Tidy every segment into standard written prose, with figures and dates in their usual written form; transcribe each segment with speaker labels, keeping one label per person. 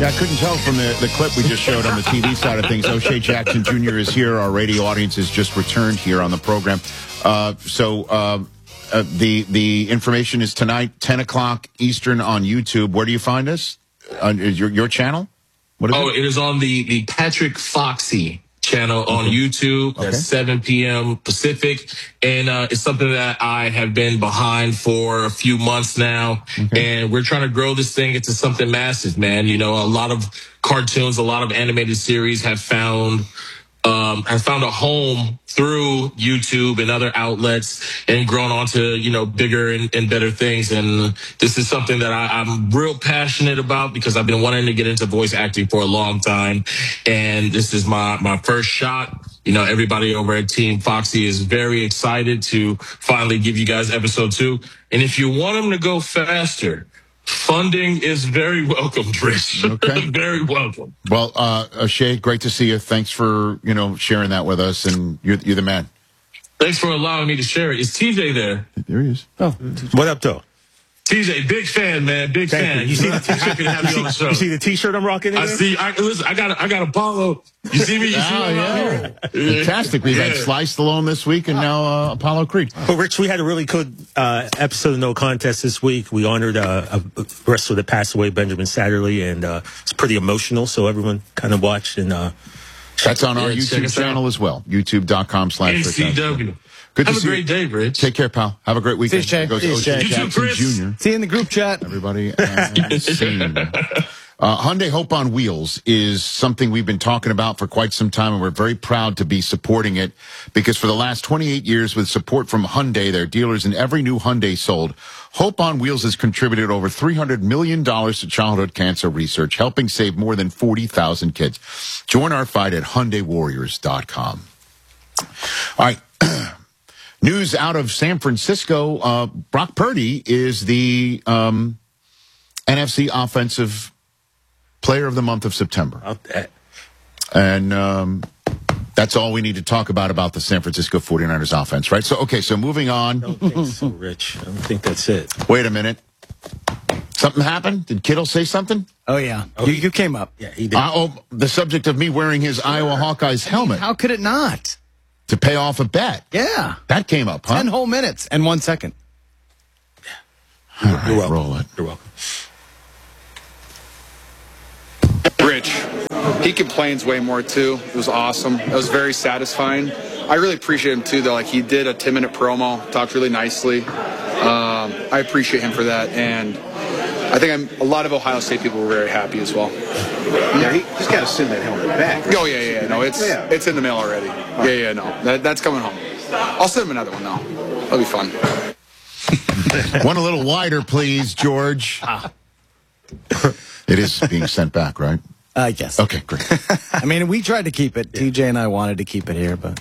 Speaker 1: Yeah, I couldn't tell from the clip we just showed on the TV side of things. O'Shea Jackson Jr. is here. Our radio audience has just returned here on the program. The information is tonight, 10 o'clock Eastern on YouTube. Where do you find us? Is your channel? What is it?
Speaker 2: It is on the Patrick Foxy channel on YouTube. That's 7 p.m. Pacific. And it's something that I have been behind for a few months now. And we're trying to grow this thing into something massive, man. You know, a lot of cartoons, a lot of animated series have found a home through YouTube and other outlets and grown onto, you know, bigger and better things. And this is something that I'm real passionate about because I've been wanting to get into voice acting for a long time. And this is my first shot. You know, everybody over at Team Foxy is very excited to finally give you guys episode 2. And if you want them to go faster, funding is very welcome, Rich.
Speaker 1: Okay.
Speaker 2: Very welcome.
Speaker 1: Well, O'Shea, great to see you. Thanks for, sharing that with us, and you're the man.
Speaker 2: Thanks for allowing me to share it. Is TJ there?
Speaker 1: There he is.
Speaker 3: Oh, what up, though?
Speaker 2: TJ, big fan, man. Big fan.
Speaker 3: You see the T-shirt? You see the T-shirt I'm rocking?
Speaker 2: Listen, I got Apollo. You see me? You see me?
Speaker 1: Yeah. Fantastic. We've had Sly Stallone this week and now Apollo Creed.
Speaker 3: Well, Rich, we had a really good episode of No Contest this week. We honored a wrestler that passed away, Benjamin Satterley, and it's pretty emotional, so everyone kind of watched. And
Speaker 1: that's on our YouTube channel as well, youtube.com/NCW.
Speaker 2: Good to see you. Have a great day, Rich.
Speaker 1: Take care, pal. Have a great weekend.
Speaker 4: See you,
Speaker 1: Goes O'Shea Jackson Jr.
Speaker 4: See you in the group chat.
Speaker 1: Everybody. Hyundai Hope on Wheels is something we've been talking about for quite some time, and we're very proud to be supporting it because for the last 28 years, with support from Hyundai, their dealers, and every new Hyundai sold, Hope on Wheels has contributed over $300 million to childhood cancer research, helping save more than 40,000 kids. Join our fight at HyundaiWarriors.com. All right. News out of San Francisco, Brock Purdy is the NFC Offensive Player of the month of September. And that's all we need to talk about the San Francisco 49ers offense, right? So moving on.
Speaker 3: I don't think so, Rich. I don't think that's it.
Speaker 1: Wait a minute. Something happened? Did Kittle say something?
Speaker 4: Oh, yeah. You came up.
Speaker 3: Yeah, he did.
Speaker 1: The subject of me wearing his Iowa Hawkeyes helmet.
Speaker 4: How could it not?
Speaker 1: To pay off a bet.
Speaker 4: Yeah.
Speaker 1: That came up, huh?
Speaker 4: 10 whole minutes and 1 second.
Speaker 1: All right,
Speaker 3: You're welcome.
Speaker 1: roll it.
Speaker 3: You're welcome.
Speaker 5: Rich, he complains way more, too. It was awesome. It was very satisfying. I really appreciate him, too, though. Like, he did a 10-minute promo, talked really nicely. I appreciate him for that, and I think a lot of Ohio State people were very happy as well.
Speaker 6: Yeah, he's got to send that helmet back.
Speaker 5: Oh, yeah. No, it's in the mail already. Yeah, no. That's coming home. I'll send him another one, though. That'll be fun.
Speaker 1: One a little wider, please, George. It is being sent back, right?
Speaker 4: Yes.
Speaker 1: Okay, great.
Speaker 4: I mean, we tried to keep it. TJ and I wanted to keep it here, but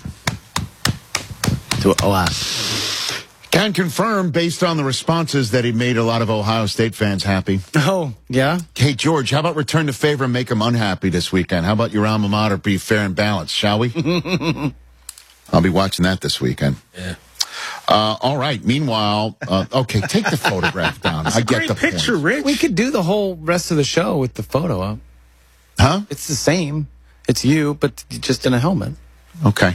Speaker 4: alas.
Speaker 1: Can confirm, based on the responses, that he made a lot of Ohio State fans happy.
Speaker 4: Oh, yeah?
Speaker 1: Hey, George, how about return the favor and make them unhappy this weekend? How about your alma mater be fair and balanced, shall we? I'll be watching that this weekend.
Speaker 3: Yeah.
Speaker 1: All right. Meanwhile, okay, take the photograph down. I get the
Speaker 3: picture,
Speaker 1: point.
Speaker 3: Rich.
Speaker 4: We could do the whole rest of the show with the photo up.
Speaker 1: Huh?
Speaker 4: It's the same. It's you, but just in a helmet.
Speaker 1: Okay.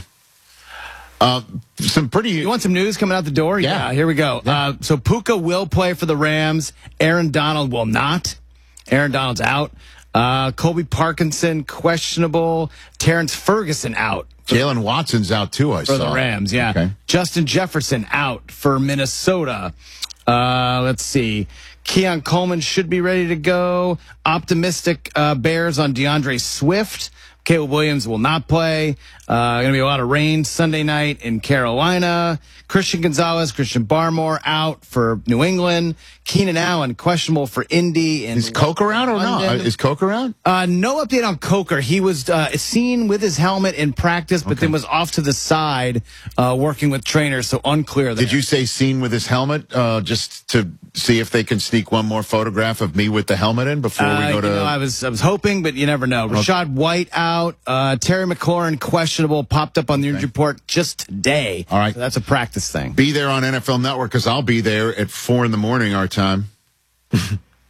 Speaker 1: Some pretty...
Speaker 4: You want some news coming out the door?
Speaker 1: Yeah.
Speaker 4: Here we go.
Speaker 1: Yeah.
Speaker 4: So Puka will play for the Rams. Aaron Donald will not. Aaron Donald's out. Colby Parkinson, questionable. Terrence Ferguson out.
Speaker 1: Jalen Watson's out, too, I saw.
Speaker 4: For the Rams, yeah.
Speaker 1: Okay.
Speaker 4: Justin Jefferson out for Minnesota. Let's see. Keon Coleman should be ready to go. Optimistic Bears on DeAndre Swift. Caleb Williams will not play. Going to be a lot of rain Sunday night in Carolina. Christian Gonzalez, Christian Barmore out for New England. Keenan Allen questionable for Indy.
Speaker 1: Is Coker out or not? Is Coker out?
Speaker 4: No update on Coker. He was seen with his helmet in practice, but then was off to the side working with trainers, so unclear there.
Speaker 1: Did you say seen with his helmet just to see if they can sneak one more photograph of me with the helmet in before we go to...
Speaker 4: I was hoping, but you never know. Rashad White out. Terry McLaurin questionable, popped up on the injury report just today.
Speaker 1: All right.
Speaker 4: So that's a practice thing.
Speaker 1: Be there on NFL Network because I'll be there at 4 in the morning our time.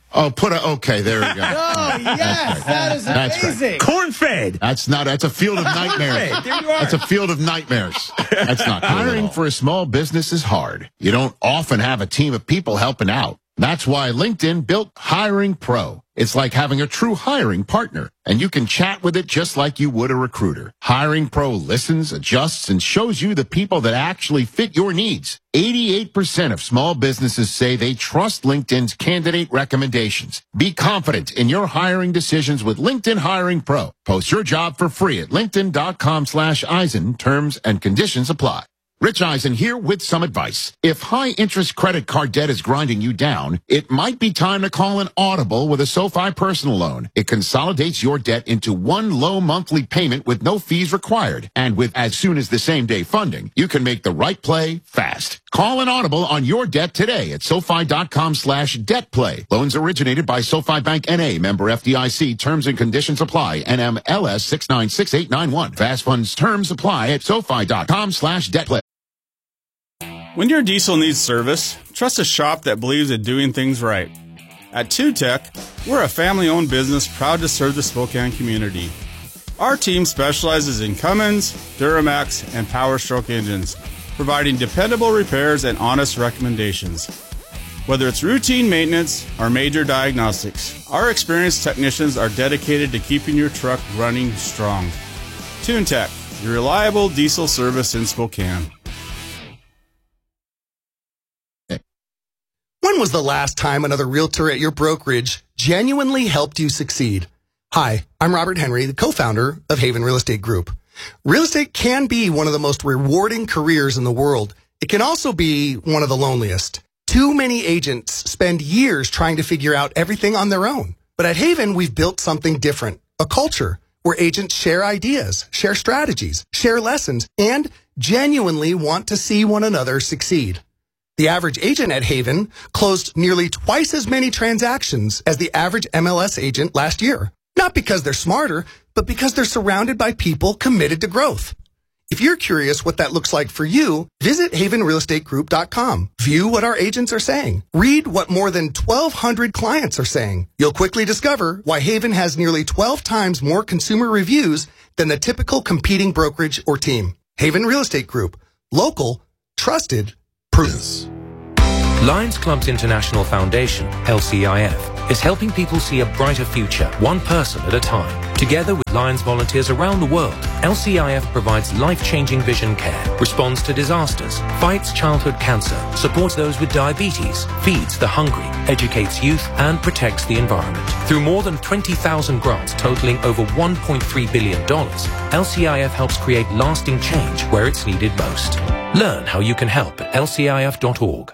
Speaker 1: Okay, there we go.
Speaker 4: Oh, yes, that is amazing.
Speaker 3: Corn-fed.
Speaker 1: That's a field of nightmares.
Speaker 3: There you are.
Speaker 1: That's a field of nightmares. That's not cool. Hiring for a small business is hard. You don't often have a team of people helping out. That's why LinkedIn built Hiring Pro. It's like having a true hiring partner, and you can chat with it just like you would a recruiter. Hiring Pro listens, adjusts, and shows you the people that actually fit your needs. 88% of small businesses say they trust LinkedIn's candidate recommendations. Be confident in your hiring decisions with LinkedIn Hiring Pro. Post your job for free at linkedin.com/Eisen. Terms and conditions apply. Rich Eisen here with some advice. If high-interest credit card debt is grinding you down, it might be time to call an Audible with a SoFi personal loan. It consolidates your debt into one low monthly payment with no fees required. And with as soon as the same-day funding, you can make the right play fast. Call an Audible on your debt today at SoFi.com/DebtPlay. Loans originated by SoFi Bank N.A., member FDIC. Terms and conditions apply. NMLS 696891. Fast funds terms apply at SoFi.com/DebtPlay.
Speaker 7: When your diesel needs service, trust a shop that believes in doing things right. At TuTech, we're a family-owned business proud to serve the Spokane community. Our team specializes in Cummins, Duramax, and Power Stroke engines, providing dependable repairs and honest recommendations. Whether it's routine maintenance or major diagnostics, our experienced technicians are dedicated to keeping your truck running strong. TuneTech, your reliable diesel service in Spokane.
Speaker 8: When was the last time another realtor at your brokerage genuinely helped you succeed? Hi, I'm Robert Henry, the co-founder of Haven Real Estate Group. Real estate can be one of the most rewarding careers in the world. It can also be one of the loneliest. Too many agents spend years trying to figure out everything on their own. But at Haven, we've built something different, a culture where agents share ideas, share strategies, share lessons, and genuinely want to see one another succeed. The average agent at Haven closed nearly twice as many transactions as the average MLS agent last year. Not because they're smarter, but because they're surrounded by people committed to growth. If you're curious what that looks like for you, visit havenrealestategroup.com. View what our agents are saying. Read what more than 1,200 clients are saying. You'll quickly discover why Haven has nearly 12 times more consumer reviews than the typical competing brokerage or team. Haven Real Estate Group. Local, trusted, prudence.
Speaker 9: Lions Clubs International Foundation, LCIF, is helping people see a brighter future, one person at a time. Together with Lions volunteers around the world, LCIF provides life-changing vision care, responds to disasters, fights childhood cancer, supports those with diabetes, feeds the hungry, educates youth, and protects the environment. Through more than 20,000 grants totaling over $1.3 billion, LCIF helps create lasting change where it's needed most. Learn how you can help at lcif.org.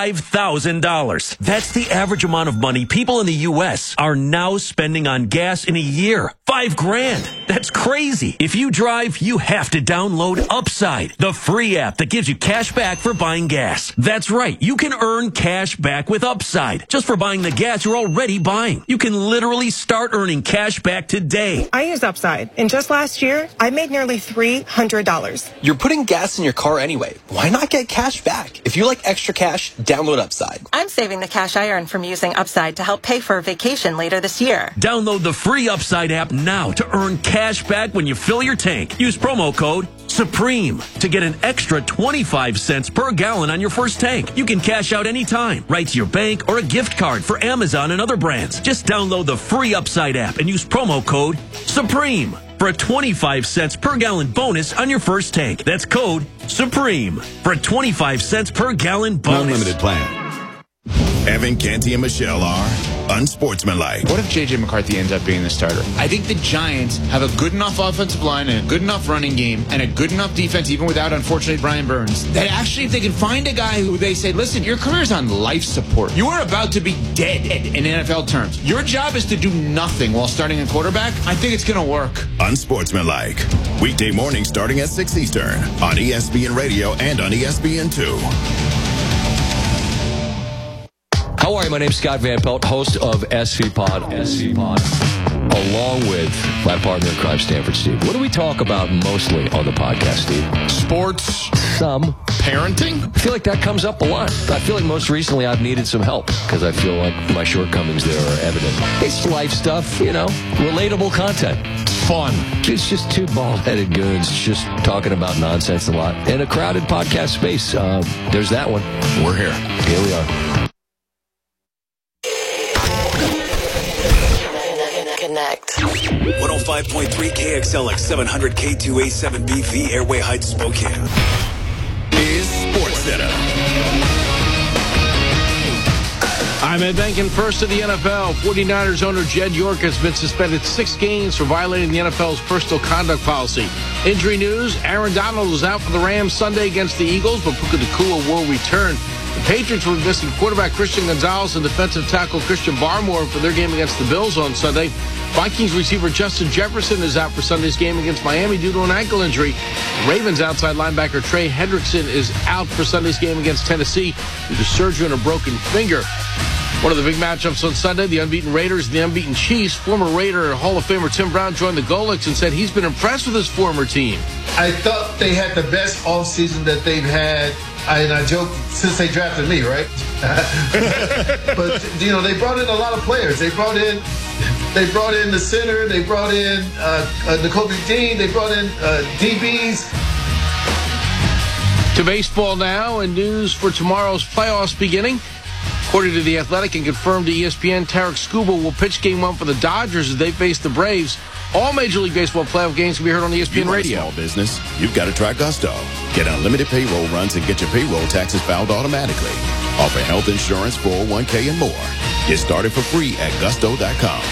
Speaker 10: $5,000. That's the average amount of money people in the U.S. are now spending on gas in a year. $5,000. That's crazy. If you drive, you have to download Upside, the free app that gives you cash back for buying gas. That's right. You can earn cash back with Upside just for buying the gas you're already buying. You can literally start earning cash back today.
Speaker 11: I use Upside, and just last year, I made nearly $300.
Speaker 12: You're putting gas in your car anyway. Why not get cash back? If you like extra cash, download Upside.
Speaker 11: I'm saving the cash I earn from using Upside to help pay for a vacation later this year.
Speaker 10: Download the free Upside app now to earn cash back when you fill your tank. Use promo code SUPREME to get an extra 25 cents per gallon on your first tank. You can cash out anytime, right to your bank or a gift card for Amazon and other brands. Just download the free Upside app and use promo code SUPREME for a 25 cents per gallon bonus on your first tank. That's code SUPREME for a 25 cents per gallon bonus.
Speaker 13: Unlimited plan. Evan, Canty, and Michelle are unsportsmanlike.
Speaker 14: What if J.J. McCarthy ends up being the starter? I think the Giants have a good enough offensive line and a good enough running game and a good enough defense, even without, unfortunately, Brian Burns, that actually if they can find a guy who they say, listen, your career's on life support. You are about to be dead in NFL terms. Your job is to do nothing while starting a quarterback. I think it's going to work.
Speaker 13: Unsportsmanlike. Weekday morning starting at 6 Eastern on ESPN Radio and on ESPN2.
Speaker 15: How are you? My name's Scott Van Pelt, host of SC Pod. along with my partner in crime, Stanford Steve. What do we talk about mostly on the podcast, Steve?
Speaker 16: Sports.
Speaker 15: Some.
Speaker 16: Parenting?
Speaker 15: I feel like that comes up a lot. I feel like most recently I've needed some help because I feel like my shortcomings there are evident. It's life stuff, relatable content.
Speaker 16: Fun.
Speaker 15: It's just two bald-headed goons just talking about nonsense a lot. In a crowded podcast space, there's that one.
Speaker 16: We're here.
Speaker 15: Here we are.
Speaker 17: Connect. 105.3 KXLX 700 K2A7BV Airway Heights Spokane
Speaker 13: is Sports Center.
Speaker 18: I'm Ed Benkin. First to the NFL. 49ers owner Jed York has been suspended 6 games for violating the NFL's personal conduct policy. Injury news, Aaron Donald was out for the Rams Sunday against the Eagles, but Puka Nacua will return. The Patriots were missing quarterback Christian Gonzalez and defensive tackle Christian Barmore for their game against the Bills on Sunday. Vikings receiver Justin Jefferson is out for Sunday's game against Miami due to an ankle injury. Ravens outside linebacker Trey Hendrickson is out for Sunday's game against Tennessee due to surgery on a broken finger. One of the big matchups on Sunday, the unbeaten Raiders and the unbeaten Chiefs. Former Raider Hall of Famer Tim Brown joined the Golics and said he's been impressed with his former team.
Speaker 19: I thought they had the best offseason that they've had. And I joke since they drafted me, right? But they brought in a lot of players. They brought in the center. They brought in Nakobe Dean. They brought in DBs.
Speaker 18: To baseball now, and news for tomorrow's playoffs beginning. According to The Athletic and confirmed to ESPN, Tarek Skubal will pitch Game 1 for the Dodgers as they face the Braves. All Major League Baseball playoff games can be heard on ESPN Radio.
Speaker 13: Small business, you've got to try Gusto. Get unlimited payroll runs and get your payroll taxes filed automatically. Offer health insurance, 401k, and more. Get started for free at gusto.com.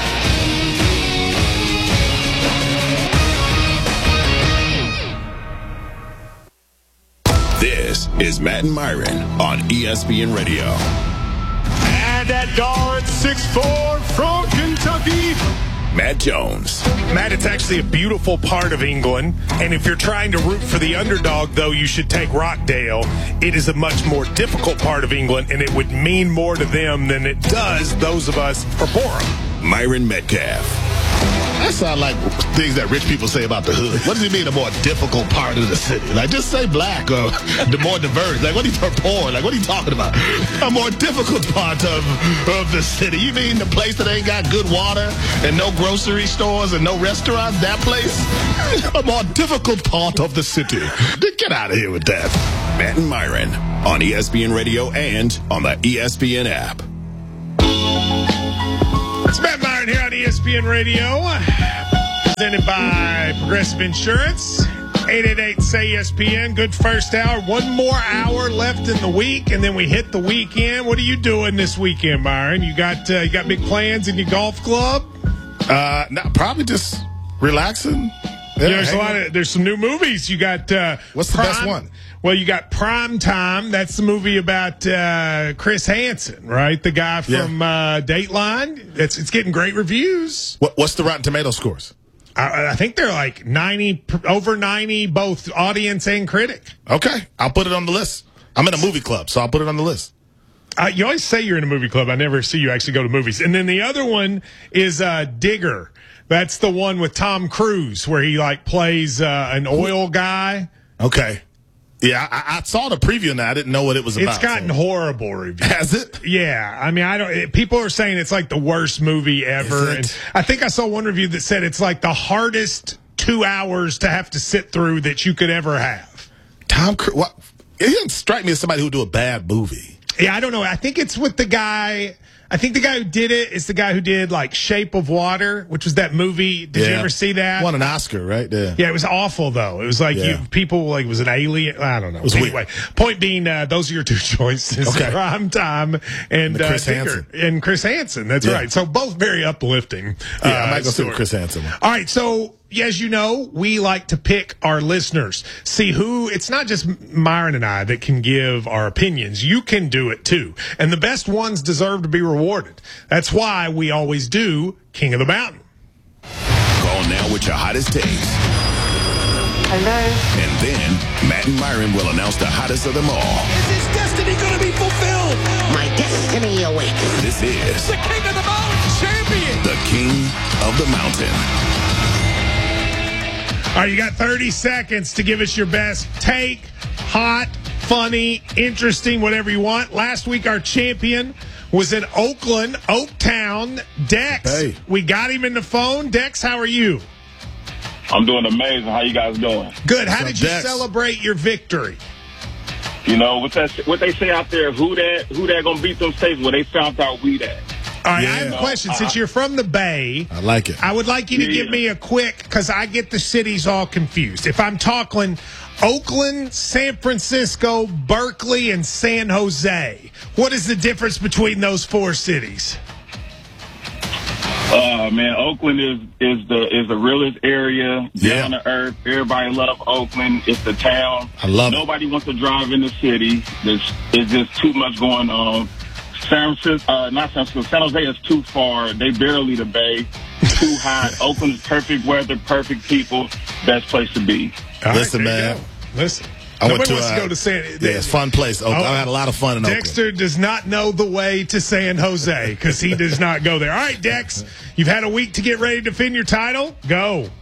Speaker 13: This is Matt and Myron on ESPN Radio.
Speaker 20: And that guard, 6'4", from Kentucky,
Speaker 13: Matt Jones.
Speaker 20: Matt, it's actually a beautiful part of England, and if you're trying to root for the underdog, though, you should take Rockdale. It is a much more difficult part of England, and it would mean more to them than it does those of us for Borum.
Speaker 13: Myron Metcalf.
Speaker 16: That sounds like things that rich people say about the hood. What does it mean, a more difficult part of the city? Like, just say black or the more diverse. Like, what are you poor? Like, what are you talking about? A more difficult part of the city. You mean the place that ain't got good water and no grocery stores and no restaurants? That place? A more difficult part of the city. Get out of here with that.
Speaker 13: Matt and Myron on ESPN Radio and on the ESPN app.
Speaker 20: It's Matt Myron here on ESPN Radio, presented by Progressive Insurance. 888-SAY-ESPN. Good first hour. One more hour left in the week, and then we hit the weekend. What are you doing this weekend, Myron? You got big plans in your golf club?
Speaker 16: No, probably just relaxing.
Speaker 20: Yeah, there's some new movies. You got
Speaker 16: what's the best one?
Speaker 20: Well, you got Prime Time. That's the movie about Chris Hansen, right? The guy from Dateline. It's getting great reviews.
Speaker 16: What's the Rotten Tomato scores?
Speaker 20: I think they're like 90, over 90, both audience and critic.
Speaker 16: Okay, I'll put it on the list. I'm in a movie club, so I'll put it on the list.
Speaker 20: You always say you're in a movie club. I never see you actually go to movies. And then the other one is Digger. That's the one with Tom Cruise where he plays an oil guy.
Speaker 16: Okay. Yeah, I saw the preview and I didn't know what it was about.
Speaker 20: It's gotten horrible reviews.
Speaker 16: Has it?
Speaker 20: Yeah. I mean, people are saying it's like the worst movie ever. And I think I saw one review that said it's like the hardest 2 hours to have to sit through that you could ever have.
Speaker 16: Tom Cruise, it didn't strike me as somebody who would do a bad movie.
Speaker 20: Yeah, I don't know. I think it's with the guy. I think the guy who did it is the guy who did Shape of Water, which was that movie. Did you ever see that?
Speaker 16: Won an Oscar, right?
Speaker 20: Yeah, it was awful though. It was people it was an alien. I don't know. Anyway, point being, those are your two choices: Prime Time and
Speaker 16: Chris Hansen.
Speaker 20: And Chris Hansen. That's right. So both very uplifting.
Speaker 16: Yeah, I might go see the Chris Hansen one.
Speaker 20: All right, so. As you know, we like to pick our listeners. See it's not just Myron and I that can give our opinions. You can do it too. And the best ones deserve to be rewarded. That's why we always do King of the Mountain.
Speaker 13: Call now with your hottest takes.
Speaker 11: Hello.
Speaker 13: And then Matt and Myron will announce the hottest of them all.
Speaker 17: Is his destiny going to be fulfilled? My destiny awaits.
Speaker 13: This is
Speaker 17: the King of the Mountain champion.
Speaker 13: The King
Speaker 16: of the mountain.
Speaker 20: All right, you got 30 seconds to give us your best take. Hot, funny, interesting, whatever you want. Last week, our champion was in Oakland, Oaktown. Dex,
Speaker 16: hey.
Speaker 20: We got him in the phone. Dex, how are you?
Speaker 21: I'm doing amazing. How you guys doing?
Speaker 20: Good. How
Speaker 16: What's
Speaker 20: did
Speaker 16: up,
Speaker 20: you
Speaker 16: Dex?
Speaker 20: celebrate your victory?
Speaker 21: You know, what they say out there, who that gonna beat them states? Well, they found out we that.
Speaker 20: All right,
Speaker 16: Yeah.
Speaker 20: I have a question. Since you're from the Bay,
Speaker 16: I like it.
Speaker 20: I would like you to give me a quick, because I get the cities all confused. If I'm talking Oakland, San Francisco, Berkeley, and San Jose, what is the difference between those four cities?
Speaker 21: Man, Oakland is the realest area down to earth. Everybody love Oakland. It's the town.
Speaker 16: I love it.
Speaker 21: Nobody wants to drive in the city. It's just too much going on. San Jose is too far. They barely the Bay. Too hot. Oakland is perfect weather, perfect people. Best place to be.
Speaker 20: All
Speaker 16: Listen,
Speaker 20: right, there you
Speaker 16: man.
Speaker 20: go. Listen.
Speaker 16: I went
Speaker 20: Nobody
Speaker 16: to,
Speaker 20: wants to go to San.
Speaker 16: Yeah, it's a fun place. I had a lot of fun in Oakland.
Speaker 20: Dexter does not know the way to San Jose because he does not go there. All right, Dex, you've had a week to get ready to defend your title. Go.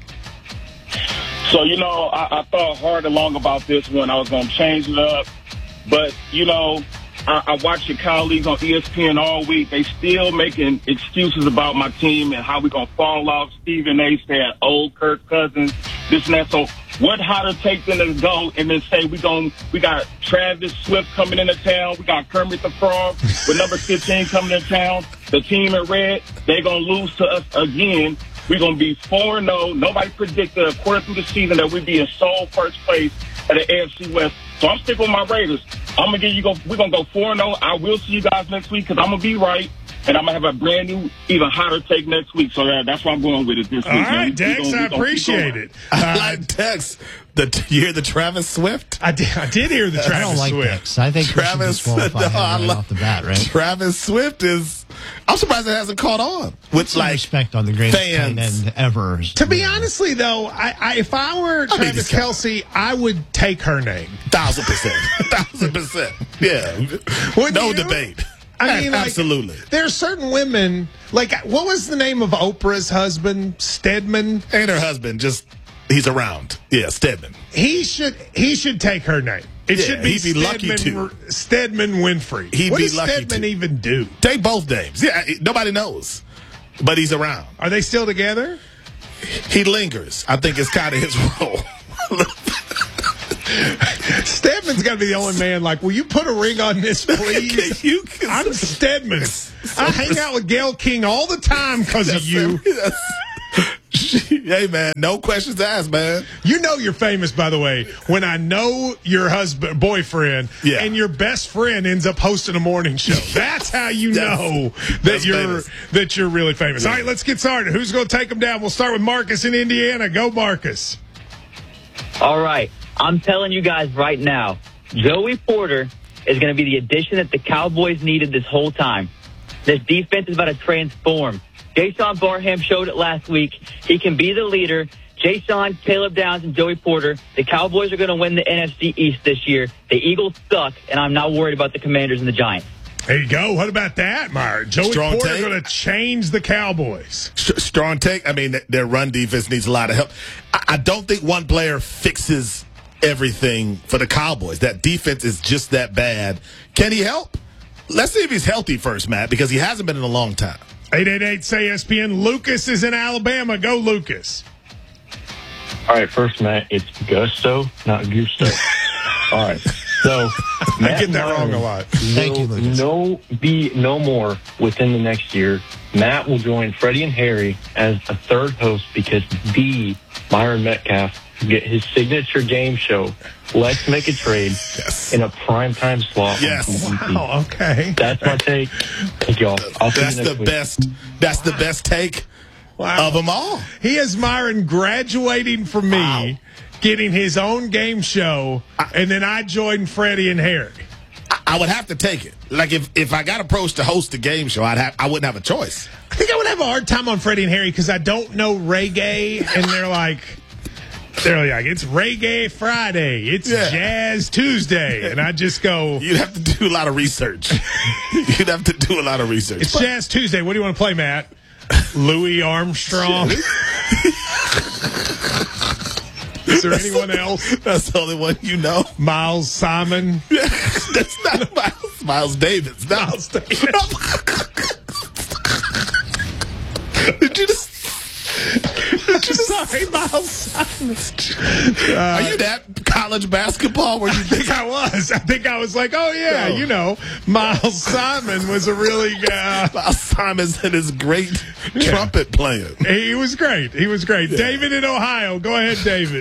Speaker 21: So, you know, I thought hard and long about this one. I was going to change it up. But, you know, I watched your colleagues on ESPN all week. They still making excuses about my team and how we going to fall off. Stephen A. said, old Kirk Cousins, this and that. So what hotter take than to go and then say we got Travis Swift coming into town. We got Kermit the Frog with number 15 coming into town. The team in red, they're going to lose to us again. We're going to be 4-0. Nobody predicted a quarter through the season that we'd be in sole first place at the AFC West. So I'm sticking with my Raiders. We're going to go 4-0. I will see you guys next week because I'm going to be right. And I'm going to have a brand new, even hotter take next week. So that's why I'm going with it this week.
Speaker 20: All right, Dex, I appreciate it.
Speaker 16: I like Dex. You hear the Travis Swift?
Speaker 20: I did hear the Travis Swift.
Speaker 22: I don't like Dex. I think
Speaker 16: Travis
Speaker 22: we should disqualify him right off the bat, right?
Speaker 16: Travis Swift is... I'm surprised it hasn't caught on. With
Speaker 22: Some respect on the greatest tight end ever.
Speaker 20: To be honestly, though, if I were Travis Kelce, I would take her name.
Speaker 16: 1,000%. 1,000%. Yeah. No debate.
Speaker 20: I mean,
Speaker 16: absolutely.
Speaker 20: There are certain women, like, what was the name of Oprah's husband? Stedman?
Speaker 16: Ain't her husband, just he's around. Yeah, Stedman.
Speaker 20: He should take her name. It should be,
Speaker 16: he'd be lucky to.
Speaker 20: Stedman Winfrey. What does Stedman even do?
Speaker 16: Take both names. Yeah, nobody knows. But he's around.
Speaker 20: Are they still together?
Speaker 16: He lingers. I think it's kind of his role.
Speaker 20: Stedman's got to be the only man like, will you put a ring on this, please? I'm Stedman. I hang out with Gayle King all the time because of you.
Speaker 16: Hey, man, no questions asked, man.
Speaker 20: You know you're famous, by the way, when I know your boyfriend, and your best friend ends up hosting a morning show. That's how you know that you're really famous. All right, let's get started. Who's going to take them down? We'll start with Marcus in Indiana. Go, Marcus.
Speaker 23: All right. I'm telling you guys right now, Joey Porter is going to be the addition that the Cowboys needed this whole time. This defense is about to transform. Jason Barham showed it last week. He can be the leader. Jason, Caleb Downs, and Joey Porter. The Cowboys are going to win the NFC East this year. The Eagles suck, and I'm not worried about the Commanders and the Giants.
Speaker 20: There you go. What about that, Myron? Joey Porter going to change the Cowboys.
Speaker 16: Strong take. I mean, their run defense needs a lot of help. I don't think one player fixes everything for the Cowboys. That defense is just that bad. Can he help? Let's see if he's healthy first, Matt, because he hasn't been in a long time.
Speaker 20: 888-SAY-ESPN. Lucas is in Alabama. Go, Lucas.
Speaker 24: All right, first, Matt, it's Gusto, not Gusto. All right. So,
Speaker 20: I get that wrong a lot.
Speaker 24: Thank you, Lucas. Be no more within the next year. Matt will join Freddie and Harry as a third host because Myron Metcalf will get his signature game show. Let's make a trade in a primetime slot.
Speaker 16: Yes.
Speaker 20: Wow, okay.
Speaker 24: That's my take. Thank y'all. I'll see you next week.
Speaker 16: That's the best take of them all.
Speaker 20: He has Myron graduating from me, getting his own game show, and then I joined Freddie and Harry.
Speaker 16: I would have to take it. Like if I got approached to host a game show, I wouldn't have a choice.
Speaker 20: I think I would have a hard time on Freddie and Harry because I don't know reggae, and they're like, it's Reggae Friday, it's Jazz Tuesday, and I just go.
Speaker 16: You'd have to do a lot of research.
Speaker 20: It's Jazz Tuesday. What do you want to play, Matt? Louis Armstrong. Is there anyone else?
Speaker 16: That's the only one you know.
Speaker 20: Miles Simon.
Speaker 16: That's not Miles Davis. No.
Speaker 20: Miles Davis.
Speaker 16: Did you just?
Speaker 20: Sorry, Miles Simon.
Speaker 16: Are you that college basketball where you
Speaker 20: think I was? I think I was like, oh yeah, you know, Miles Simon was a really
Speaker 16: Miles Simon's in his great trumpet playing.
Speaker 20: He was great. He was great. Yeah. David in Ohio. Go ahead, David.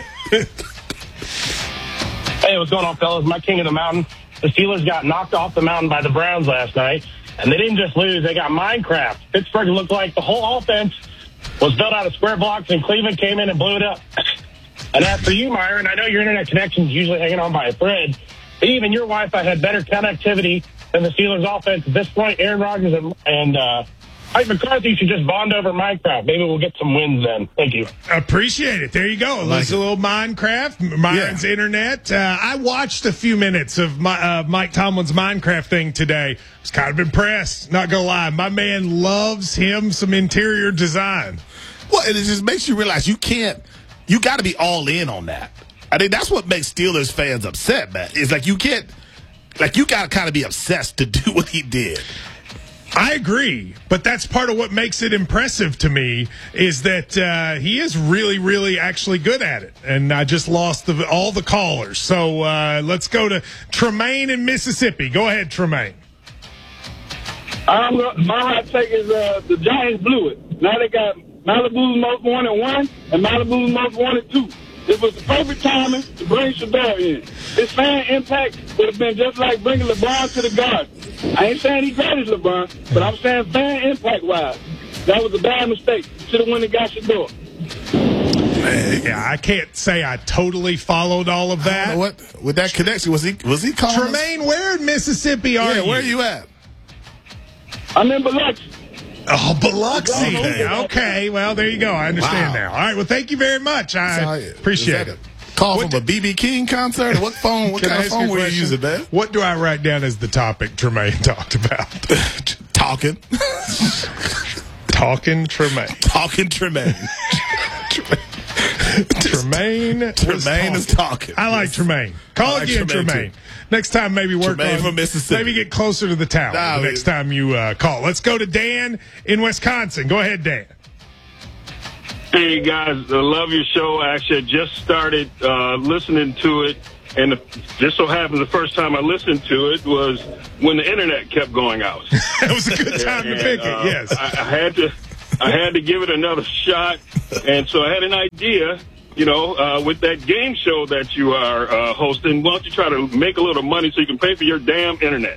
Speaker 2: Hey, what's going on, fellas? My king of the mountain. The Steelers got knocked off the mountain by the Browns last night, and they didn't just lose. They got Minecraft. Pittsburgh looked like the whole offense was built out of square blocks, and Cleveland came in and blew it up. And as for you, Myron, I know your internet connection's usually hanging on by a thread, but even your Wi-Fi had better connectivity than the Steelers' offense. At this point, Aaron Rodgers and Mike McCarthy should just bond over Minecraft. Maybe we'll get some wins then. Thank you.
Speaker 20: Appreciate it. There you go. It was a little Minecraft, Myron's internet. I watched a few minutes of Mike Tomlin's Minecraft thing today. I was kind of impressed, not going to lie. My man loves him some interior design.
Speaker 16: Well, and it just makes you realize you got to be all in on that. I think that's what makes Steelers fans upset, man. It's like you got to kind of be obsessed to do what he did.
Speaker 20: I agree, but that's part of what makes it impressive to me is that he is really, really actually good at it. And I just lost all the callers. So let's go to Tremaine in Mississippi. Go ahead, Tremaine.
Speaker 4: My hot take is the Giants blew it. Now they got Malibu's most 1-1 and Malibu's most 1-2. It was the perfect timing to bring Shador in. His fan impact would have been just like bringing LeBron to the Garden. I ain't saying he's great as LeBron, but I'm saying fan impact-wise, that was a bad mistake. Should have went and got Shador.
Speaker 20: Yeah, I can't say I totally followed all of that.
Speaker 16: I don't know what with that connection was he calling
Speaker 20: Tremaine, where in Mississippi are you?
Speaker 16: Where are you at?
Speaker 4: I'm in Biloxi.
Speaker 20: Oh, Biloxi. Okay, well, there you go. I understand now. All right, well, thank you very much. I appreciate it.
Speaker 16: Call from a B.B. King concert? What phone? What kind of phone were you using, man?
Speaker 20: What do I write down as the topic Tremaine talked about?
Speaker 16: Talking.
Speaker 20: Talking Tremaine.
Speaker 16: Talking Tremaine.
Speaker 20: Tremaine
Speaker 16: is talking.
Speaker 20: I like Tremaine. Call again, Tremaine. Next time, maybe work
Speaker 16: Tremaine
Speaker 20: on
Speaker 16: from Mississippi.
Speaker 20: Maybe get closer to the tower the next time you call. Let's go to Dan in Wisconsin. Go ahead, Dan.
Speaker 21: Hey, guys, I love your show. Actually, I just started listening to it, and just so happened the first time I listened to it was when the internet kept going out.
Speaker 20: It was a good time to pick it, yes.
Speaker 21: I had to give it another shot, and so I had an idea, with that game show that you are hosting. Why don't you try to make a little money so you can pay for your damn internet?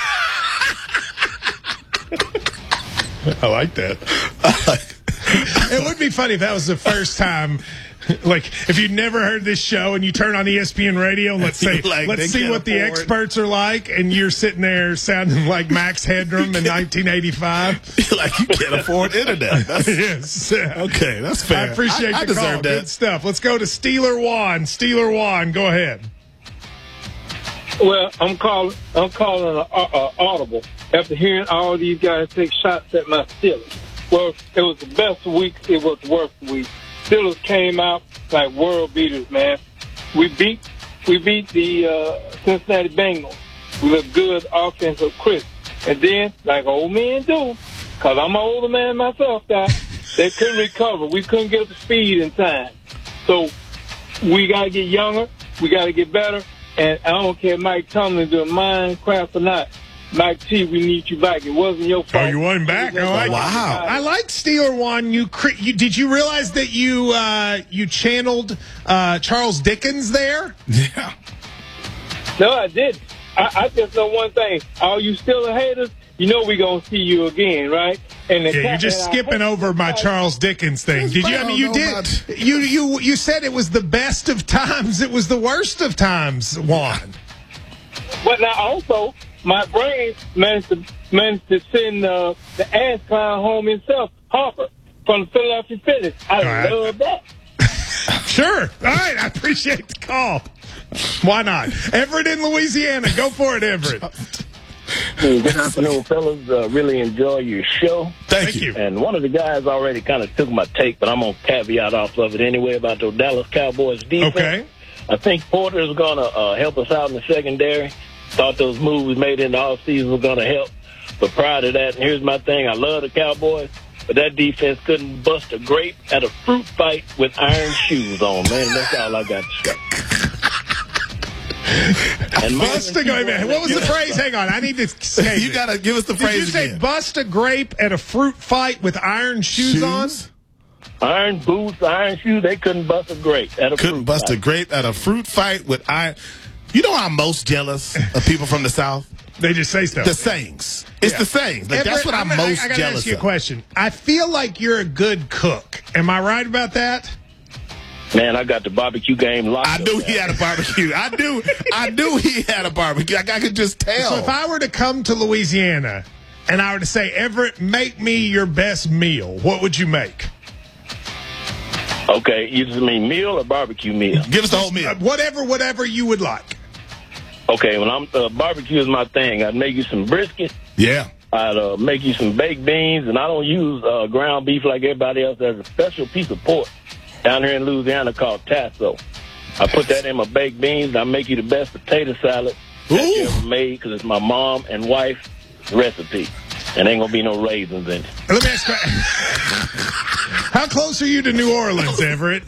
Speaker 20: I like that. It would be funny if that was the first time. Like, if you'd never heard this show and you turn on ESPN radio and let's see what the experts are like, and you're sitting there sounding like Max Headroom in 1985.
Speaker 16: Like you can't afford internet.
Speaker 20: Yes.
Speaker 16: Okay, that's fair.
Speaker 20: I appreciate the call.
Speaker 16: That.
Speaker 20: Good stuff. Let's go to Steeler Juan. Steeler Juan, go ahead.
Speaker 4: Well, I'm calling an audible after hearing all these guys take shots at my Steelers. Well, it was the best week. It was the worst week. Steelers came out like world beaters, man. We beat the Cincinnati Bengals with a good offensive crisp. And then, like old men do, because I'm an older man myself, guys, they couldn't recover. We couldn't get up to speed in time. So we got to get younger. We got to get better. And I don't care if Mike Tomlin doing Minecraft or not. Mike T, we need you back. It wasn't your fault.
Speaker 20: Oh, you want him back? Wow. I like Steeler One. Did you realize that you channeled Charles Dickens there?
Speaker 16: Yeah.
Speaker 4: No, I didn't. I just know one thing. All you Steeler haters, you know we're going to see you again, right? And
Speaker 20: you're just skipping over my Charles Dickens thing. Did you? I mean, you did. You said it was the best of times. It was the worst of times, Juan.
Speaker 4: But now also, my brain managed to send the ass clown home himself, Harper, from the Philadelphia Phillies. I love that.
Speaker 20: Sure. All right. I appreciate the call. Why not? Everett in Louisiana. Go for it, Everett.
Speaker 1: Good afternoon, fellas. Really enjoy your show.
Speaker 20: Thank you.
Speaker 1: And one of the guys already kind of took my take, but I'm going to caveat off of it anyway about the Dallas Cowboys defense.
Speaker 20: Okay.
Speaker 1: I think Porter's going to help us out in the secondary. Thought those moves we made in the offseason were going to help. But prior to that, and here's my thing, I love the Cowboys, but that defense couldn't bust a grape at a fruit fight with iron shoes on, man. That's all I got to say.
Speaker 20: Bust a grape. What was the phrase? Hang on, I need to say
Speaker 16: You got to give us the phrase
Speaker 20: Did you say
Speaker 16: again.
Speaker 20: bust a grape at a fruit fight with iron shoes on?
Speaker 1: Iron boots, iron shoes, they couldn't bust a grape at a
Speaker 16: Couldn't
Speaker 1: fruit
Speaker 16: bust
Speaker 1: fight.
Speaker 16: a grape at a fruit fight with iron. You know I'm most jealous of people from the South?
Speaker 20: They just say stuff.
Speaker 16: The sayings. It's the sayings. Like, that's what I'm most
Speaker 20: I gotta
Speaker 16: jealous
Speaker 20: ask you a
Speaker 16: of.
Speaker 20: question. I feel like you're a good cook. Am I right about that?
Speaker 1: Man, I got the barbecue game locked
Speaker 16: I knew he had a barbecue. I knew he had a barbecue. Like, I could just tell.
Speaker 20: So if I were to come to Louisiana and I were to say, Everett, make me your best meal, what would you make?
Speaker 1: Okay, you just mean meal or barbecue meal?
Speaker 16: Give us the whole meal.
Speaker 20: Whatever you would like.
Speaker 1: Okay, when I'm barbecue is my thing. I'd make you some brisket.
Speaker 16: Yeah.
Speaker 1: I'd make you some baked beans, and I don't use ground beef like everybody else. There's a special piece of pork down here in Louisiana called tasso. I put that in my baked beans. I make you the best potato salad that you ever made because it's my mom and wife's recipe. And ain't going to be no raisins in it.
Speaker 20: Let me ask you, how close are you to New Orleans, Everett?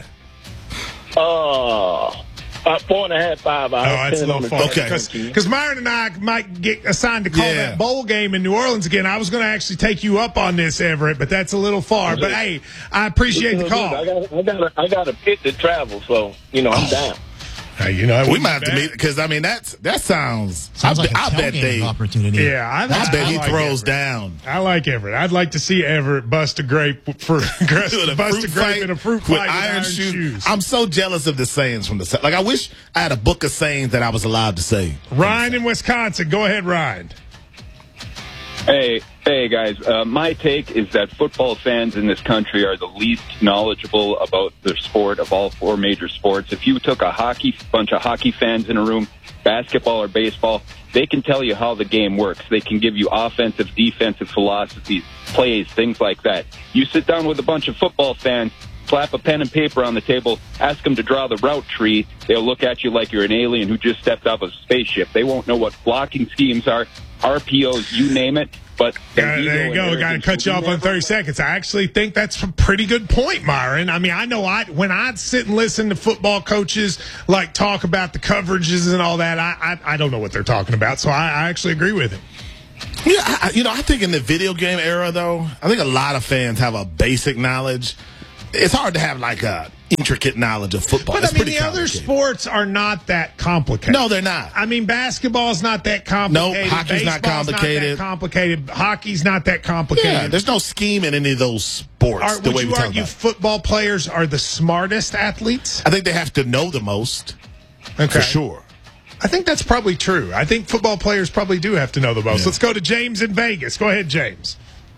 Speaker 1: 4.5, 5 hours.
Speaker 20: Oh, that's a little far.
Speaker 16: Okay.
Speaker 20: Because Myron and I might get assigned to call that bowl game in New Orleans again. I was going to actually take you up on this, Everett, but that's a little far. But, hey, I appreciate the call.
Speaker 1: I got a pit to travel, so, I'm down.
Speaker 20: We
Speaker 16: might have to meet because that sounds
Speaker 22: like a
Speaker 16: I bet
Speaker 22: tailgating opportunity.
Speaker 20: Yeah,
Speaker 16: I bet he
Speaker 20: like
Speaker 16: throws
Speaker 20: Everett.
Speaker 16: down.
Speaker 20: I like Everett. I'd like to see Everett bust a grape in a fruit
Speaker 16: with
Speaker 20: fight
Speaker 16: iron shoes. I'm so jealous of the sayings from the South. Like, I wish I had a book of sayings that I was allowed to say.
Speaker 20: Ryan in Wisconsin. Go ahead, Ryan.
Speaker 3: Hey, guys. My take is that football fans in this country are the least knowledgeable about the sport of all four major sports. If you took a bunch of hockey fans in a room, basketball or baseball, they can tell you how the game works. They can give you offensive, defensive philosophies, plays, things like that. You sit down with a bunch of football fans, slap a pen and paper on the table, ask them to draw the route tree. They'll look at you like you're an alien who just stepped out of a spaceship. They won't know what blocking schemes are, RPOs, you name it. But
Speaker 20: there you go. Got to cut you off on 30 seconds. I actually think that's a pretty good point, Myron. I mean, I know when I sit and listen to football coaches like talk about the coverages and all that, I don't know what they're talking about. So I actually agree with him.
Speaker 16: Yeah, I think in the video game era, though, I think a lot of fans have a basic knowledge. It's hard to have like a intricate knowledge of football.
Speaker 20: But, I mean, the other sports are not that complicated.
Speaker 16: No, they're not.
Speaker 20: I mean, basketball's not that complicated.
Speaker 16: No, hockey's not complicated.
Speaker 20: Hockey's not that complicated.
Speaker 16: Yeah, there's no scheme in any of those sports.
Speaker 20: Would you argue football players are the smartest athletes?
Speaker 16: I think they have to know the most, for sure.
Speaker 20: I think that's probably true. I think football players probably do have to know the most. Yeah. Let's go to James in Vegas. Go ahead, James.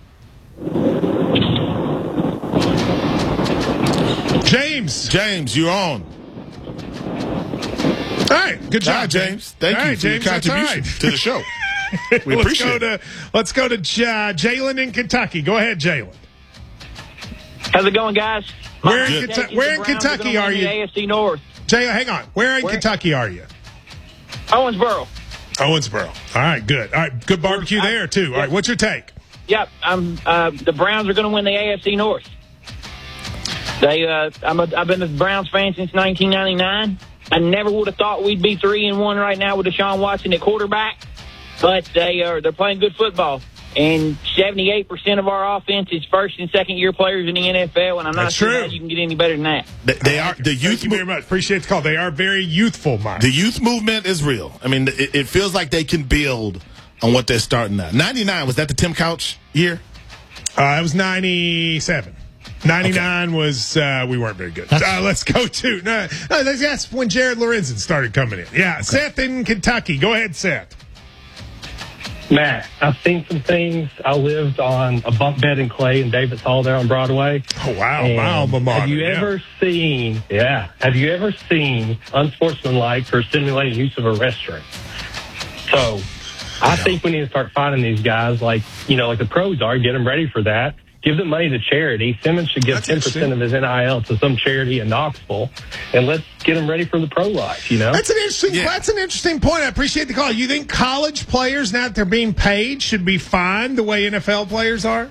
Speaker 16: James, you're on.
Speaker 20: All right, good job,
Speaker 16: James. Thank you for your contribution to the show. We appreciate it.
Speaker 20: Let's go to Jalen in Kentucky. Go ahead, Jalen.
Speaker 5: How's it going, guys?
Speaker 20: Where in Kentucky are you?
Speaker 5: AFC North.
Speaker 20: Jalen, hang on. Where in Kentucky are you?
Speaker 5: Owensboro.
Speaker 20: All right, good. All right, good barbecue there, too. All right, what's your take?
Speaker 5: Yep, the Browns are going to win the AFC North. I've been a Browns fan since 1999. I never would have thought we'd be 3-1 right now with Deshaun Watson at quarterback, but they're playing good football. And 78% of our offense is first and second year players in the NFL, and I'm not sure how you can get any better than that.
Speaker 16: They are the youth.
Speaker 20: Thank you very much. Appreciate the call. They are very youthful, Mike.
Speaker 16: The youth movement is real. I mean, it feels like they can build on what they're starting now. 99, was that the Tim Couch year?
Speaker 20: It was 97. 99 was we weren't very good. Let's go to that's when Jared Lorenzen started coming in. Yeah, okay. Seth in Kentucky. Go ahead, Seth.
Speaker 6: Matt, I've seen some things. I lived on a bunk bed in Clay and Davis Hall there on Broadway.
Speaker 20: Oh wow, my alma mater.
Speaker 6: Have you ever seen? Yeah, have you ever seen unsportsmanlike or stimulating use of a restroom? So I think we need to start finding these guys like the pros are, get them ready for that. Give them money to charity. Simmons should give 10% of his NIL to some charity in Knoxville, and let's get them ready for the pro life,
Speaker 20: That's an interesting point. I appreciate the call. You think college players, now that they're being paid, should be fined the way NFL players are?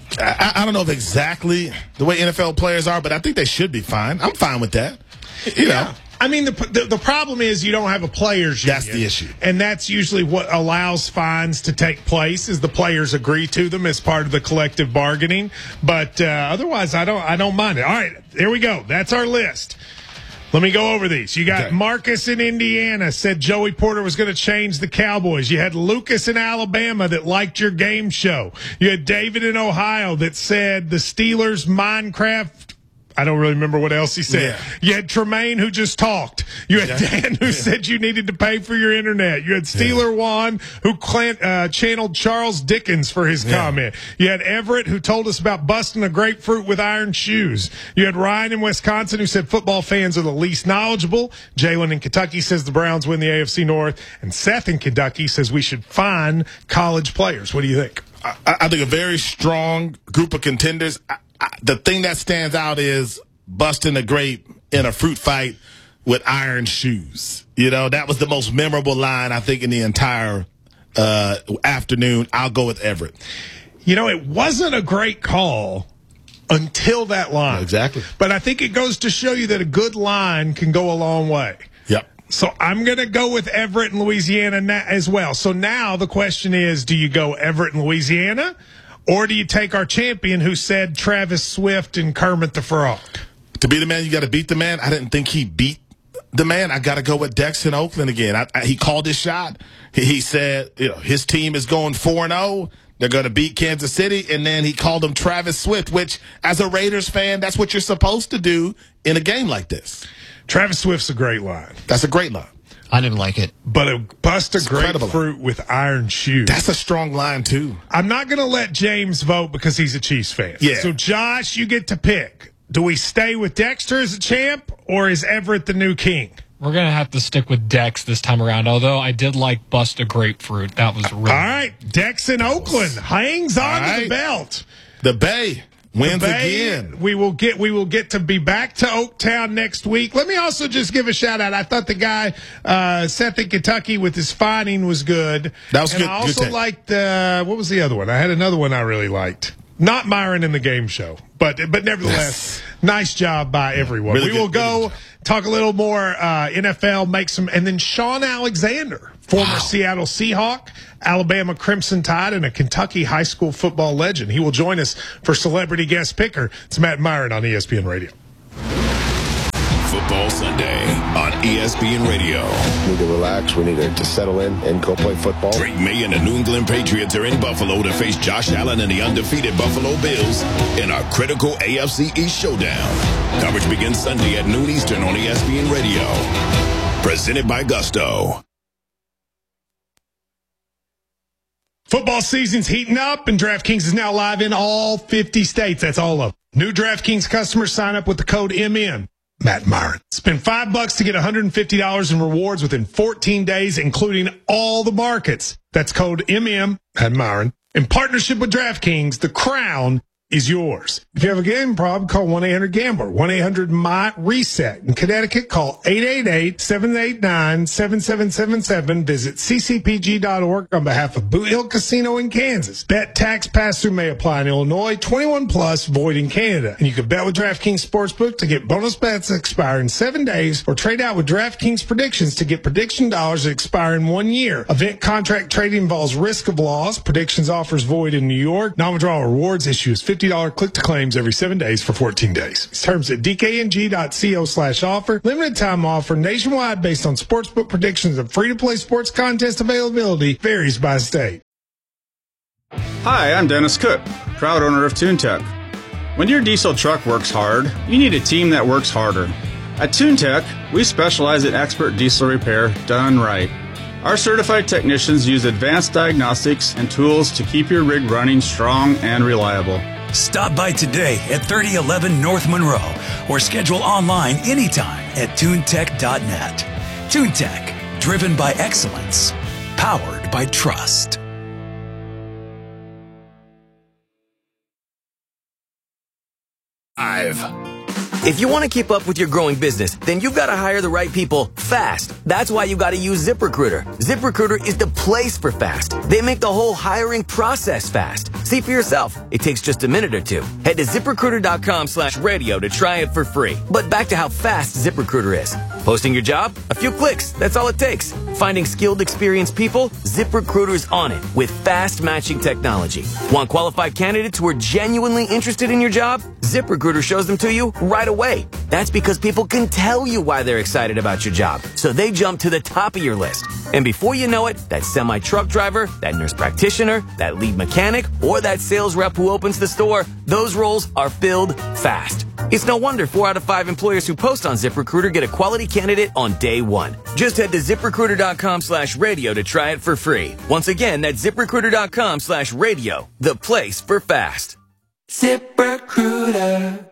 Speaker 16: I don't know if exactly the way NFL players are, but I think they should be fine. I'm fine with that. You know.
Speaker 20: I mean, the problem is you don't have a players union.
Speaker 16: That's the issue.
Speaker 20: And that's usually what allows fines to take place, is the players agree to them as part of the collective bargaining. But otherwise, I don't mind it. All right, here we go. That's our list. Let me go over these. You got Marcus in Indiana said Joey Porter was going to change the Cowboys. You had Lucas in Alabama that liked your game show. You had David in Ohio that said the Steelers Minecraft. I don't really remember what else he said. Yeah. You had Tremaine who just talked. You had Dan who said you needed to pay for your internet. You had Steeler Juan who channeled Charles Dickens for his comment. You had Everett who told us about busting a grapefruit with iron shoes. You had Ryan in Wisconsin who said football fans are the least knowledgeable. Jalen in Kentucky says the Browns win the AFC North. And Seth in Kentucky says we should fine college players. What do you think?
Speaker 16: I think a very strong group of contenders. The thing that stands out is busting a grape in a fruit fight with iron shoes. That was the most memorable line, I think, in the entire afternoon. I'll go with Everett.
Speaker 20: It wasn't a great call until that line.
Speaker 16: Exactly.
Speaker 20: But I think it goes to show you that a good line can go a long way.
Speaker 16: Yep.
Speaker 20: So I'm going to go with Everett in Louisiana as well. So now the question is, do you go Everett in Louisiana? Or do you take our champion who said Travis Swift and Kermit the Frog?
Speaker 16: To be the man, you got to beat the man. I didn't think he beat the man. I got to go with Dex in Oakland again. He called his shot. He said, his team is going 4-0. They're going to beat Kansas City. And then he called him Travis Swift, which, as a Raiders fan, that's what you're supposed to do in a game like this.
Speaker 20: Travis Swift's a great line.
Speaker 16: That's a great line.
Speaker 22: I didn't like it.
Speaker 20: But bust a grapefruit with iron shoes.
Speaker 16: That's a strong line, too.
Speaker 20: I'm not going to let James vote because he's a Chiefs fan.
Speaker 16: Yeah.
Speaker 20: So, Josh, you get to pick. Do we stay with Dexter as a champ, or is Everett the new king?
Speaker 7: We're going to have to stick with Dex this time around, although I did like bust a grapefruit. That was really
Speaker 20: all right. Dex in Oakland hangs on to the belt.
Speaker 16: The Bay wins again.
Speaker 20: We will get to be back to Oaktown next week. Let me also just give a shout out. I thought the guy Seth in Kentucky with his fining was good.
Speaker 16: That was
Speaker 20: and
Speaker 16: good.
Speaker 20: I also liked what was the other one? I had another one I really liked. Not Myron in the game show, but nevertheless, nice job by everyone.
Speaker 16: Really
Speaker 20: we will go talk a little more NFL, make some, and then Sean Alexander, former Seattle Seahawk, Alabama Crimson Tide, and a Kentucky high school football legend. He will join us for Celebrity Guest Picker. It's Matt Myron on ESPN Radio.
Speaker 13: Football Sunday on ESPN Radio.
Speaker 8: We need to relax. We need to settle in and go play football.
Speaker 13: Drake May and the New England Patriots are in Buffalo to face Josh Allen and the undefeated Buffalo Bills in a critical AFC East showdown. Coverage begins Sunday at noon Eastern on ESPN Radio. Presented by Gusto.
Speaker 20: Football season's heating up, and DraftKings is now live in all 50 states. That's all of them. New DraftKings customers sign up with the code MN. Matt Myron. Spend $5 to get $150 in rewards within 14 days, including all the markets. That's code MM, Matt Myron. In partnership with DraftKings, the crown is yours. If you have a gambling problem, call 1-800-GAMBLER, 1-800-MY-RESET. In Connecticut, call 888-789-7777. Visit ccpg.org on behalf of Boot Hill Casino in Kansas. Bet tax pass-through may apply in Illinois, 21 plus, void in Canada. And you can bet with DraftKings Sportsbook to get bonus bets that expire in 7 days, or trade out with DraftKings Predictions to get prediction dollars that expire in 1 year. Event contract trading involves risk of loss. Predictions offers void in New York. Non-withdrawal rewards issues $50 click-to-claims every 7 days for 14 days. Terms at dkng.co/offer. Limited time offer nationwide based on sportsbook predictions and free-to-play sports contest availability varies by state.
Speaker 9: Hi, I'm Dennis Cook, proud owner of TuneTech. When your diesel truck works hard, you need a team that works harder. At TuneTech, we specialize in expert diesel repair done right. Our certified technicians use advanced diagnostics and tools to keep your rig running strong and reliable.
Speaker 12: Stop by today at 3011 North Monroe or schedule online anytime at tunetech.net. TuneTech, driven by excellence, powered by by trust.
Speaker 10: If you want to keep up with your growing business, then you've got to hire the right people fast. That's why you got to use ZipRecruiter. ZipRecruiter is the place for fast. They make the whole hiring process fast. See for yourself. It takes just a minute or two. Head to ZipRecruiter.com/radio to try it for free. But back to how fast ZipRecruiter is. Posting your job? A few clicks. That's all it takes. Finding skilled, experienced people? ZipRecruiter's on it with fast matching technology. Want qualified candidates who are genuinely interested in your job? ZipRecruiter shows them to you right away. That's because people can tell you why they're excited about your job, so they jump to the top of your list. And before you know it, that semi-truck driver, that nurse practitioner, that lead mechanic, or that sales rep who opens the store, those roles are filled fast. It's no wonder 4 out of 5 employers who post on ZipRecruiter get a quality candidate on day one. Just head to ZipRecruiter.com/radio to try it for free. Once again, that's ZipRecruiter.com/radio, the place for fast.
Speaker 12: ZipRecruiter.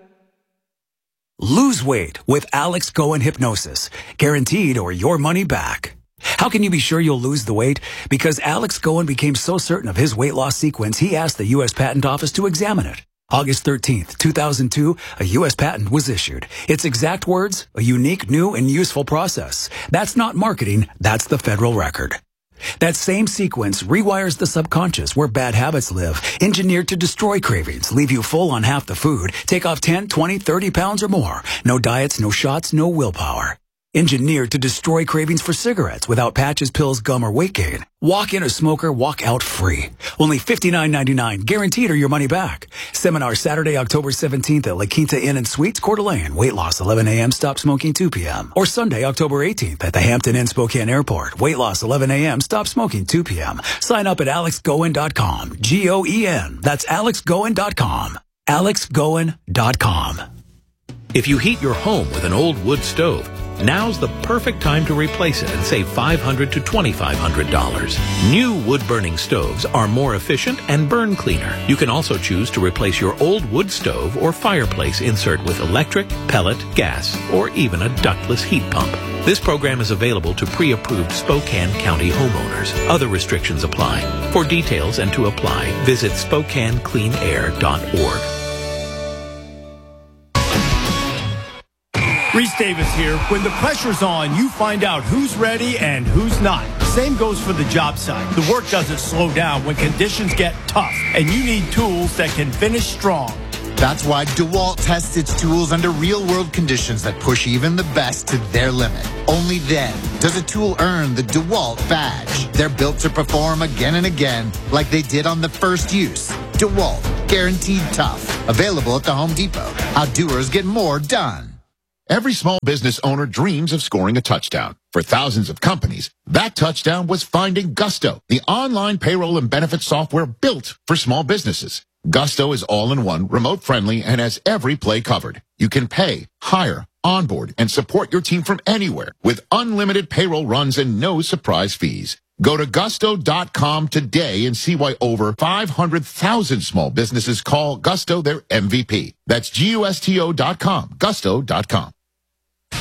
Speaker 12: Lose weight with Alex Cohen Hypnosis. Guaranteed or your money back. How can you be sure you'll lose the weight? Because Alex Cohen became so certain of his weight loss sequence, he asked the U.S. Patent Office to examine it. August 13th, 2002, a U.S. patent was issued. Its exact words, a unique, new, and useful process. That's not marketing, that's the federal record. That same sequence rewires the subconscious where bad habits live, engineered to destroy cravings, leave you full on half the food, take off 10, 20, 30 pounds or more. No diets, no shots, no willpower. Engineered to destroy cravings for cigarettes without patches, pills, gum, or weight gain. Walk in a smoker, walk out free. Only $59.99, guaranteed or your money back. Seminar Saturday, October 17th at La Quinta Inn and Suites, Coeur d'Alene. Weight loss 11 a.m., stop smoking 2 p.m. Or Sunday, October 18th at the Hampton Inn Spokane Airport. Weight loss 11 a.m., stop smoking 2 p.m. Sign up at alexgoen.com. G-O-E-N. That's alexgoen.com. alexgoen.com.
Speaker 14: If you heat your home with an old wood stove, now's the perfect time to replace it and save $500 to $2,500. New wood-burning stoves are more efficient and burn cleaner. You can also choose to replace your old wood stove or fireplace insert with electric, pellet, gas, or even a ductless heat pump. This program is available to pre-approved Spokane County homeowners. Other restrictions apply. For details and to apply, visit SpokaneCleanAir.org.
Speaker 15: Reese Davis here. When the pressure's on, you find out who's ready and who's not. Same goes for the job site. The work doesn't slow down when conditions get tough, and you need tools that can finish strong.
Speaker 19: That's why DeWalt tests its tools under real-world conditions that push even the best to their limit. Only then does a tool earn the DeWalt badge. They're built to perform again and again, like they did on the first use. DeWalt, guaranteed tough. Available at the Home Depot. How doers get more done.
Speaker 25: Every small business owner dreams of scoring a touchdown. For thousands of companies, that touchdown was finding Gusto, the online payroll and benefits software built for small businesses. Gusto is all-in-one, remote-friendly, and has every play covered. You can pay, hire, onboard, and support your team from anywhere with unlimited payroll runs and no surprise fees. Go to gusto.com today and see why over 500,000 small businesses call Gusto their MVP. That's GUSTO.com, gusto.com.